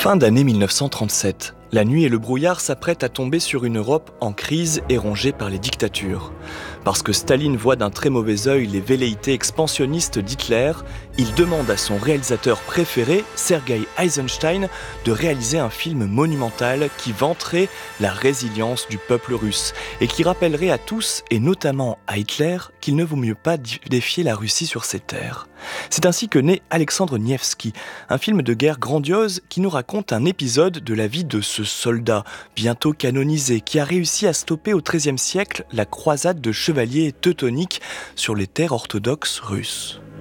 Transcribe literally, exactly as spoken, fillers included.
Fin d'année mille neuf cent trente-sept. La nuit et le brouillard s'apprêtent à tomber sur une Europe en crise et rongée par les dictatures. Parce que Staline voit d'un très mauvais œil les velléités expansionnistes d'Hitler, il demande à son réalisateur préféré, Sergei Eisenstein, de réaliser un film monumental qui vanterait la résilience du peuple russe et qui rappellerait à tous, et notamment à Hitler, qu'il ne vaut mieux pas défier la Russie sur ses terres. C'est ainsi que naît Alexandre Nevsky, un film de guerre grandiose qui nous raconte un épisode de la vie de ce soldat, bientôt canonisé, qui a réussi à stopper au treizième siècle la croisade de chevaliers teutoniques sur les terres orthodoxes russes.